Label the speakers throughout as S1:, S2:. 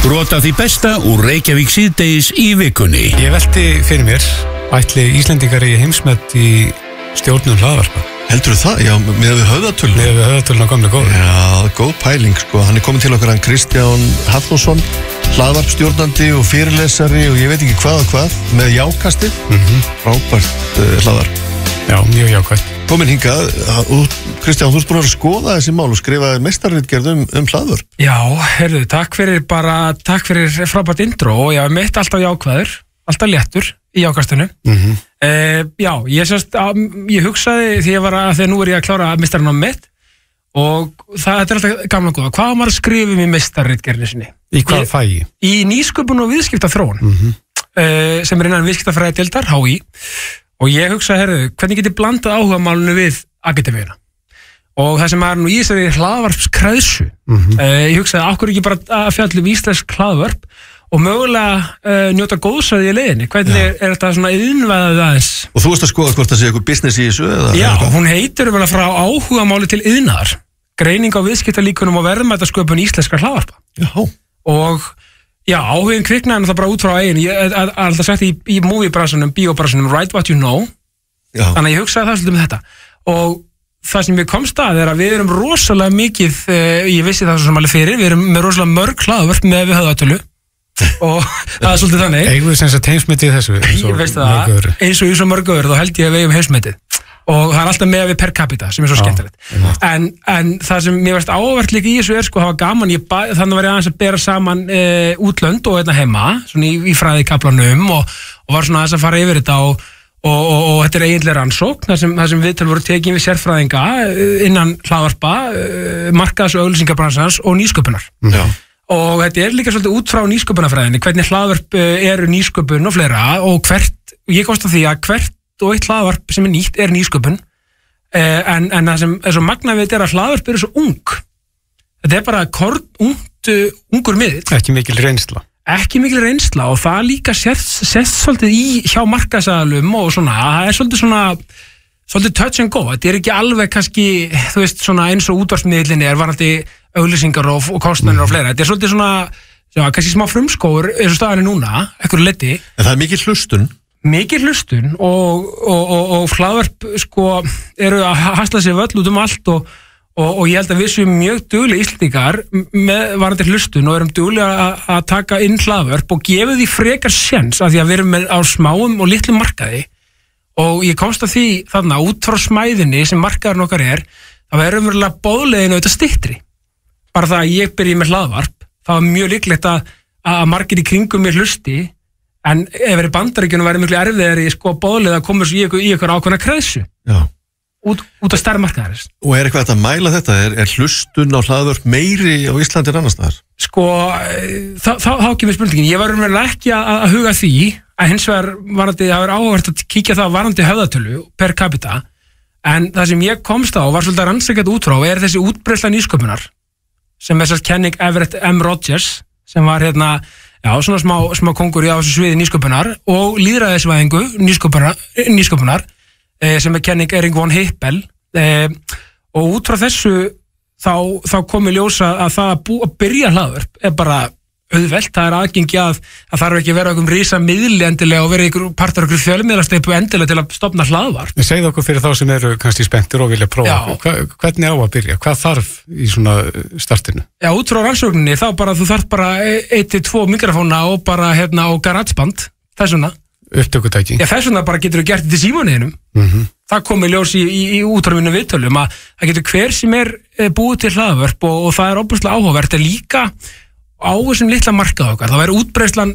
S1: Brot af því besta úr Reykjavík síðdegis í vikunni.
S2: Ég velti fyrir mér, ætli Íslendingar í heimsmet í stjórnum hlaðvarpa.
S3: Heldur það? Já, með við höfðatölun.
S2: Með við höfðatölun á gamla góð.
S3: Já, góð pæling, sko. Hann komin til okkar, hann Kristján Hallósson, hlaðvarpstjórnandi og fyrirlesari og ég veit ekki hvað og hvað, með jákastið. Frábært hlaðvarp.
S2: Já, mjög jákvæmt.
S3: Komin hingað, Kristján, þú ert búin að skoða þessi mál og skrifa meistarritgerð hlaðvarp.
S4: Já, heyrðu, takk fyrir frábært intro og ég mitt alltaf jákvæður, alltaf léttur í jákastinu. Já, ég hugsaði þegar nú er ég að klára meistarinn mitt og þetta er alltaf gamla góða. Hvað maður að skrifa í meistarritgerðinni sinni?
S2: Í hvað fæi?
S4: Í nýsköpun og viðskiptaþróun, sem er innan viðskiptafræðideildar, HÍ. Og ég hugsa, hvernig get ég blandað áhugamálinu við akademíuna? Og það sem er nú í þessari hlaðvarpskræðsu, ég hugsaði, okkur ekki bara að fjalla íslensk hlaðvarp og mögulega njóta góðsæði í leiðinni. Hvernig er þetta svona iðnvæðað aðeins?
S3: Og þú veist að skoða hvort það sé eitthvað business í þessu?
S4: Já, hún heitir frá áhugamáli til iðnaðar. Greining á viðskiptalíkunum og verðmætasköpun íslenskra hlaðvarpa.
S3: Já.
S4: Og já, áhugin kviknaði það bara út frá eigin. Ég er alltaf sagt í movie-bransanum, bíóbransanum, write what you know. Já. Þannig að ég hugsaði það svolítið með þetta. Og það sem ég komst að er að við erum rosalega mikið, ég vissi það svo sem alveg fyrir, við erum með rosalega mörg hlaðvörp með við höfðatölu. Og það er svolítið þannig.
S2: Eigum við sem sagt heimsmetið þessu?
S4: Ég veist það, eins og í svo mörg öðru, þá held ég að við eigum heimsmetið. Og það er alltaf með við per capita sem er svo skemmtilegt. En það sem mér varst áhugavert líka í þessu er það var gaman, þannig var ég aðeins að bera saman útlönd og hérna heima svona í fræðikaflanum og var svona aðeins að fara yfir þetta og þetta er eiginlega rannsókn þar sem viðtöl voru tekin við sérfræðinga innan hlaðvarpa, markaðs- og auglýsingabransans og nýsköpunar. Og þetta er líka svolítið út frá nýsköpunarfræðinni, hvernig hlaðvarp eru nýsköpun og fleira og ég komst að því að hvert og eitt hlaðvarp sem er nýtt er nýsköpun en það sem er svo magnað við þetta er að hlaðvarp eru svo ung. Þetta er bara ungur miðill.
S2: Ekki mikil reynsla og það líka sést svolítið hjá markaðsaðalum og svona, það er svolítið touch and go. Þetta er ekki alveg kannski, þú veist, svona eins og útvarpsmiðlinni er varandi auglýsingar og kostnanir og fleira. Þetta er svolítið svona, kannski smá frumskóur eins og staðan er núna, ekkur leti.
S3: En það er mikil hlustun
S4: og hlaðvarp sko eru að hasla sér völl út allt og ég held að við séum mjög duglega Íslendingar með varandi hlustun og erum duglega að taka inn hlaðvarp og gefa því frekar séns af því að við erum á smáum og litlum markaði og ég komst að því þarna út frá smæðinni sem markaðurinn okkar það er umverulega boðleginu auðvitað styttri. Bara það að ég byrji með hlaðvarp, það var mjög líklegt að margir í kringum mér hlusti. En ef í Bandaríkjunum væri miklu erfiðari boðlega að koma í ykkur ákveðna kreðsu út af stærri markaðarins.
S3: Og er eitthvað að mæla þetta? Er hlustun á hlaðvörp meiri á Íslandi en annars staðar?
S4: Þá kemur spurningin. Ég var ekki að huga því að hins vegar það var áhugavert að kíkja það varandi höfðatölu per capita en það sem ég komst á var svolítið rannsakað út frá er þessi útbreiðsla nýsköpunar sem er þess kenning Everett M. Rogers sem var svona smá kongur í á þessu sviði nýsköpunar og lýðræðisvæðingu nýsköpunar sem er kenning Erik von Hippel og út frá þessu þá kom í ljós að það að byrja hlaðvörp er bara auðvelt, það er aðgengi að þarf ekki að vera einhverjum risa miðli endilega og vera einhver partur einhverjum fjölmiðlasteipu endilega til að stofna hlaðvarp.
S2: Segðu okkur fyrir þá sem eru kannski spenntir og vilja prófa. Hvernig á að byrja? Hvað þarf í svona startinu? Já,
S4: út frá rannsókninni þá þú þarf bara 1-2 mikrofóna og bara og garageband, þessuna.
S2: Upptökutæki.
S4: Já, þessuna bara getur þú gert þetta í símaninum. Það kom í ljós í útvarpinu viðtölum að það getur hver sem er búið til hlaðvörp og það er óbúslega áhugavert líka á þessum litla markað okkar, það væri útbreiðslan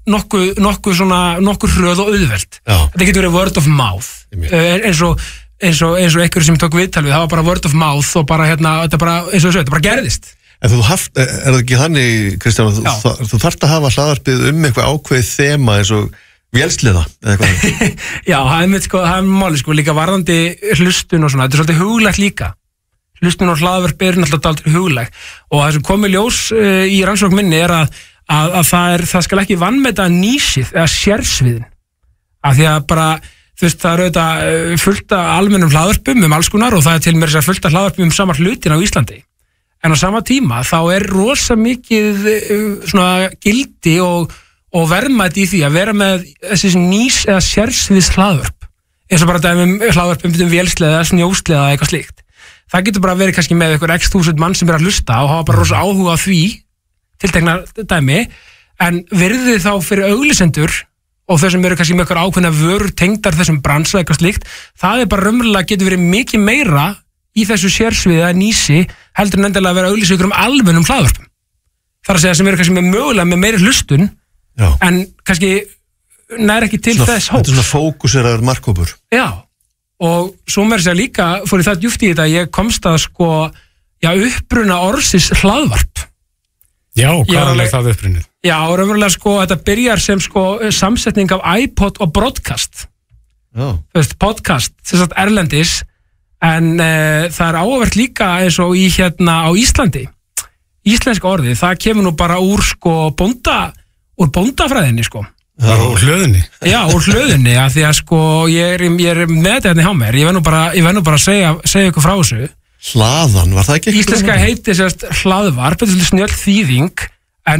S4: nokkuð hröð og auðvelt. Þetta getur verið word of mouth eins og einhverju sem tók viðtal við, það var bara word of mouth og bara þetta bara gerðist.
S3: En er það ekki þannig, Kristján, þú þarft að hafa hlaðvarpið eitthvað ákveðið þema eins og vélsliða eða eitthvað?
S4: Já, það er máli líka varðandi hlustun og svona, þetta er svolítið huglægt líka. Hlustun og hlaðvarp er náttúrulega aldrei huglægt og það sem kom í ljós í rannsókn minni er að það skal ekki vanmeta nísið eða sérsviðin af því að bara, þú veist, það eru auðvitað fullt af almennum hlaðvarpum alls konar og það er til mér fullt af hlaðvarpum samar hlutin á Íslandi en á sama tíma þá rosa mikið svona gildi og verðmæti í því að vera með þessi nýs eða sérsviðs hlaðvörp eins og bara dæmum hlaðvörpum vélsleða, snjósleða eitthvað slíkt. Það getur bara verið kannski með einhver x þúsund mann sem að hlusta og hafa bara rosa áhuga á því tiltekna dæmi, en virðið þá fyrir auglisendur og þau sem eru kannski með eitthvað ákveðna vörur tengdar þessum bransa eitthvað slíkt, það bara raunverulega getur verið mikið meira í þessu sérsviði að nýsi heldur en endilega að vera auglýsa ykkur almennum hlaðvörpum. Þar að segja sem eru kannski með mögulega með meiri hlustun en kannski nær ekki til þess hóps.
S3: Þetta svona fókuseraður markhópur.
S4: Já, og svo mér segja líka fór ég það djúpt í þetta að ég komst að uppruna orðsins hlaðvarp.
S2: Já, hvað það upprunnið?
S4: Já, raunverulega þetta byrjar sem samsetning af iPod og broadcast.
S3: Já.
S4: Þú veist, podcast, þess að erlendis, en það áhugavert líka eins og á Íslandi. Íslenska orðið, það kemur nú bara úr bóndafræðinni,
S2: Það úr hlöðinni?
S4: Já, úr hlöðinni, af því að ég er með þetta hérna hjá mér, ég verð nú bara að segja ykkur frá þessu.
S3: Hlaðan, var það ekki?
S4: Íslenska heiti hlaðvarp, þetta er snjöll þýðing, en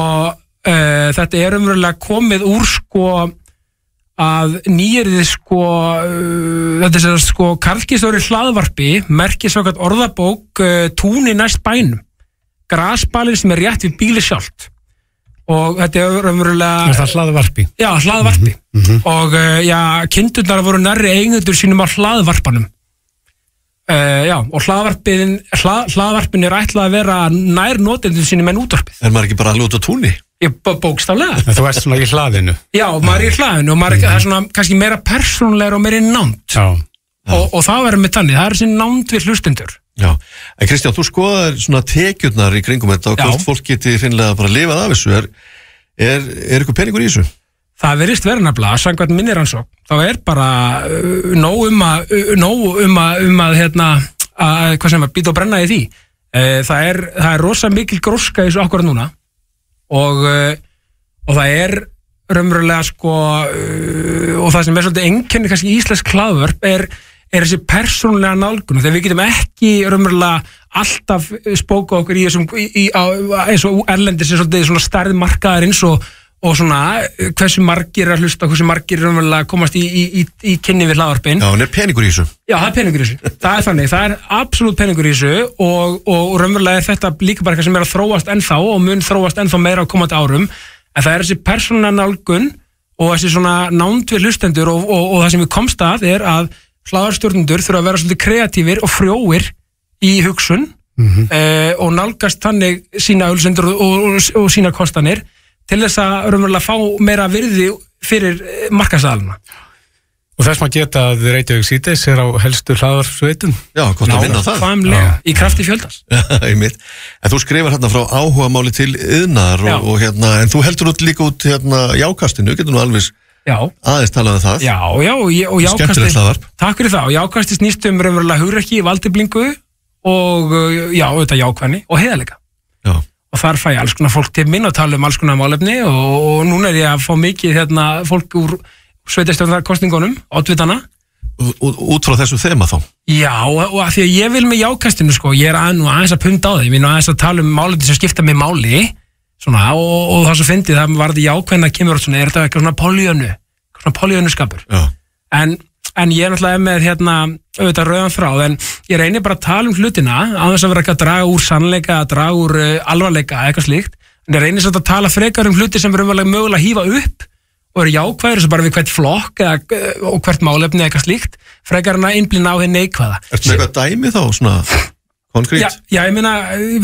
S4: þetta er umverulega komið úr að nýjirðið þetta er karlkistóri hlaðvarpi, merkir svokalt orðabók túni næst bænum, grasbalinn sem rétt við bíli sjálft. Og þetta er umverulega...
S2: Er það hlaðvarpi? Já,
S4: hlaðvarpi. Og kindurnar voru nærri eigendur sínum á hlaðvarpanum. Og hlaðvarpin er ætlað að vera nær notendur sínum en útvarpið.
S3: Er maður ekki bara alveg út á túni?
S4: Bókstaflega.
S2: Þú ert svona í hlaðinu?
S4: Já, maður er í hlaðinu og það er svona kannski meira persónulegur og meira nánd.
S3: Já.
S4: Og það verður með þannig, það er þessi nánd við hlustendur.
S3: Já, en Kristján, þú skoðar svona tekjurnar í kringum þetta og hvort fólk geti finnilega bara lifað af þessu. Er ykkur peningur í þessu?
S4: Það verðist vera nefnilega, samkvæmt minni rannsókn, þá bara nóg að hvað sem býta og brenna í því. Það er rosa mikil gróska í þessu akkurat núna og það er raunverulega og það sem er svolítið einkenni kannski íslensk hlaðvörp er þessi persónulega nálgun, þegar við getum ekki raunverulega alltaf spóka okkur í þessum eins og erlendis er svolítið svona stærð markaðar eins og svona hversu margir að hlusta, hversu margir raunverulega komast í kynni við hlaðvarpin.
S3: Já, en er peningur í þessu? Já,
S4: það er peningur í þessu. Það er þannig, það er absolutt peningur í þessu og raunverulega er þetta líka bara eitthvað sem er að þróast ennþá og mun þróast ennþá meira á komandi árum, en það er þessi persónulega nálgun og þessi svona nánd við hlustendur og það sem við komst að er að hlaðvarpsstjórnendur þurfa að vera svolítið kreatífir og frjóir í hugsun og nálgast þannig sína auglýsendur og sína kostanir til þess að raunverulega fá meira virði fyrir markaðsaðalina.
S2: Og þess maður geta að Reykjavík síðdeis er á helstu hlaðvarpssveitum.
S3: Já, gott að vinna það.
S4: Nákvæmlega, í krafti fjöldans.
S3: Einmitt. En þú skrifar hérna frá áhugamáli til iðnaðar og en þú heldur líka út jákastinu, getur nú alveg aðeins talað um það.
S4: Já, og jákasti.
S3: Skemmtilegt hlaðvarp.
S4: Takk fyrir það. Og jákasti snýst raunverulega hugrekki, valdeflingu og auðvitað jákvæðni og heiðarleika.
S3: Já.
S4: Og þar fæ ég alls konar fólk til minn og tala um alls konar málefni og núna er ég að fá mikið fólk úr sveitarstjórnarkosningunum, oddvitana.
S3: Út frá þessu þema þá?
S4: Já, og að því að ég vil með jákastinu ég er aðeins að punda á því, ég vil aðeins að tala um málefni sem skipta mig máli svona, og það sem fyndið, það var þetta jákvæðina kemur svona, er þetta eitthvað svona políönuskapur. En ég er náttúrulega með auðvitað rauðan þráð, en ég reynir bara að tala um hlutina á þess að vera ekki að draga úr sannleika, að draga úr alvarleika, eitthvað slíkt, en ég reynir samt að tala frekar um hluti sem er mögulega að hífa upp og eru jákvæður sem bara við hvert flokk og hvert málefni eitthvað slíkt, frekar hann að innblina á henni neikvæða.
S3: Ertu með eitthvað dæmi þá, svona konkrét?
S4: Já, ég meina,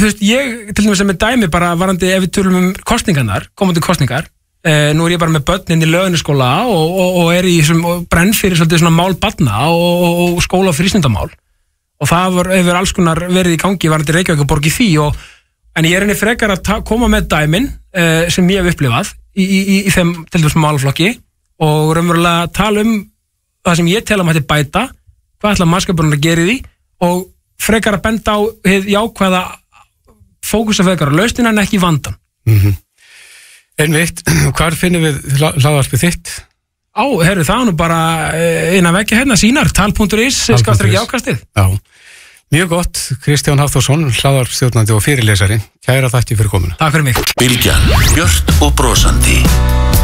S4: ég til dæmis sem er dæmi bara varandi ef við tölum kosningarnar, komandi kosningar. Nú er ég bara með börnin í löguniskóla og er í brenn fyrir svolítið svona mál barna og skóla og frístundamál og það hefur alls konar verið í gangi varandi Reykjavíkurborg í því en ég er henni frekar að koma með dæmin sem ég hef upplifað í þeim til þessum málflokki og raunverulega tala um það sem ég tel að maður hætti bæta, hvað ætla mannskapurinn að gera í því og frekar að benda á hið jákvæða fókusa frekar á lausnina en ekki vandan.
S2: Einmitt, hvar finnum við hlaðvarpið þitt?
S4: Það er nú bara innan vekja hérna sínar, tal.is, skastur ekki ákastið.
S2: Já,
S5: Mjög gott, Kristján Hafþórsson, hlaðvarpsstjórnandi og fyrirlesari. Kæra þakki fyrir komuna.
S2: Takk fyrir mig.
S1: Bylgjan, björt og brosandi.